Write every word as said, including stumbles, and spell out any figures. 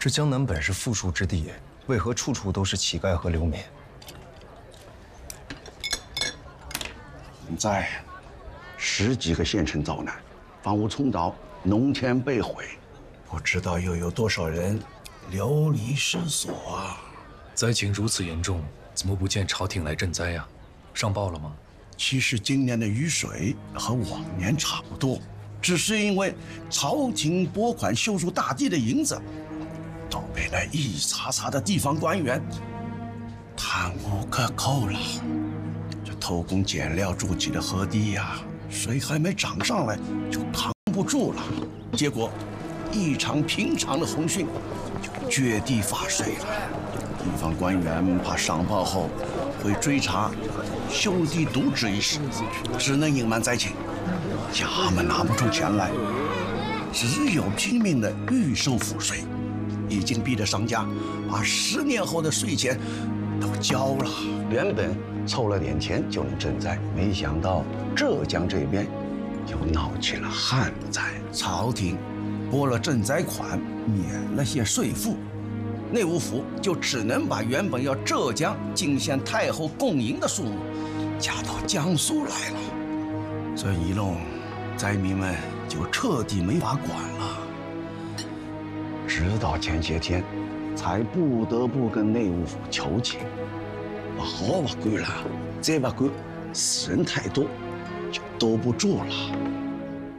这江南本是富庶之地，为何处处都是乞丐和流民？ 现在十几个县城遭难，房屋冲倒，农田被毁，不知道又有多少人流离失所啊！ 灾情如此严重，怎么不见朝廷来赈灾呀？上报了吗？ 其实今年的雨水和往年差不多，只是因为朝廷拨款修筑大堤的银子，都被那一茬茬的地方官员贪污克扣了。这偷工减料筑起的河堤呀，水还没涨上来就扛不住了，结果一场平常的洪汛就决堤发水了。地方官员怕上报后会追查修堤渎职一事，只能隐瞒灾情。衙门拿不出钱来，只有拼命的预收赋税，已经逼得商家把十年后的税钱都交了。原本凑了点钱就能赈灾，没想到浙江这边又闹起了旱灾，朝廷拨了赈灾款，免了些税赋。内务府就只能把原本要浙江进献太后贡银的数目加到江苏来了，这一弄，灾民们就彻底没法管了。直到前些天，才不得不跟内务府求情，不好不管了，再不管，死人太多，就兜不住了。